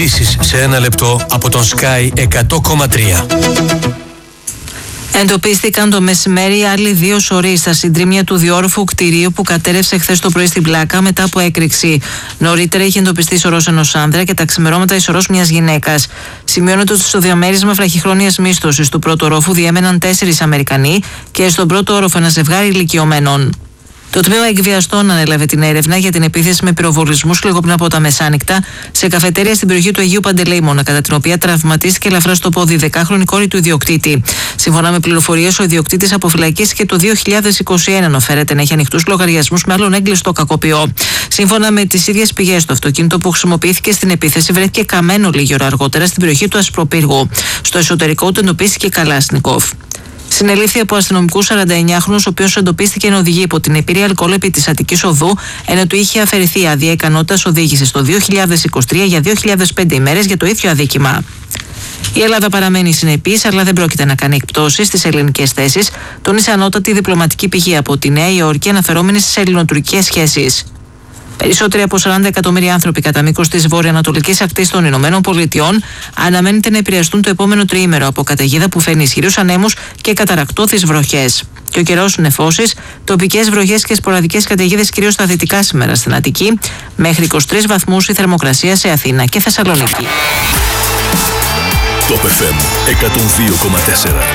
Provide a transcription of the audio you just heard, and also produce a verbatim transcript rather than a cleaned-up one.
ειδήσεις σε ένα λεπτό από τον Sky εκατό κόμμα τρία. Εντοπίστηκαν το μεσημέρι άλλοι δύο σωροί στα συντρίμμια του διόρροφου κτηρίου που κατέρευσε χθες το πρωί στην Πλάκα μετά από έκρηξη. Νωρίτερα είχε εντοπιστεί σωρός ενός άνδρα και τα ξημερώματα η σωρός μιας γυναίκας. Σημειώνεται ότι στο διαμέρισμα βραχυχρόνιας μίσθωσης του πρώτου ορόφου διέμεναν τέσσερις Αμερικανοί και στον πρώτο όροφο ένα ζευγάρι ηλικιωμένων. Το τμήμα εκβιαστών ανέλαβε την έρευνα για την επίθεση με πυροβολισμούς λίγο πριν από τα μεσάνυχτα σε καφετέρια στην περιοχή του Αγίου Παντελεήμωνα, κατά την οποία τραυματίστηκε ελαφρά στο πόδι η δεκάχρονη κόρη του ιδιοκτήτη. Σύμφωνα με πληροφορίες, ο ιδιοκτήτης αποφυλακίστηκε το δύο χιλιάδες είκοσι ένα, ενώ φέρεται να έχει ανοιχτούς λογαριασμούς με άλλον έγκλειστο κακοποιό. Σύμφωνα με τις ίδιες πηγές, το αυτοκίνητο που χρησιμοποιήθηκε στην επίθεση βρέθηκε καμένο λίγη ώρα αργότερα στην περιοχή του Ασπροπύργου. Στο εσωτερικό του εντοπίστηκε Καλάσνικοφ. Συνελήφθη από αστυνομικού σαρανταεννιάχρονου, ο οποίος εντοπίστηκε να οδηγεί υπό την επίρρεια αλκοόλ επί της Αττικής Οδού, ενώ του είχε αφαιρεθεί άδεια ικανότητας οδήγησης το δύο χιλιάδες είκοσι τρία για δύο χιλιάδες πέντε ημέρες για το ίδιο αδίκημα. Η Ελλάδα παραμένει συνεπής, αλλά δεν πρόκειται να κάνει εκπτώσεις στις ελληνικές θέσεις, τόνισε ανώτατη διπλωματική πηγή από τη Νέα Υόρκη, αναφερόμενη στις ελληνοτουρκικές σχέσεις. Περισσότεροι από σαράντα εκατομμύρια άνθρωποι κατά μήκος της βορειοανατολικής ακτής των Ηνωμένων Πολιτειών αναμένεται να επηρεαστούν το επόμενο τριήμερο από καταιγίδα που φέρνει ισχυρούς ανέμους και καταρρακτώθεις βροχές. Και ο καιρός νεφώσεις, τοπικές βροχές και σποραδικές καταιγίδες κυρίως στα δυτικά σήμερα στην Αττική, μέχρι είκοσι τρεις βαθμούς η θερμοκρασία σε Αθήνα και Θεσσαλονίκη. Top εφ εμ εκατόν δύο κόμμα τέσσερα.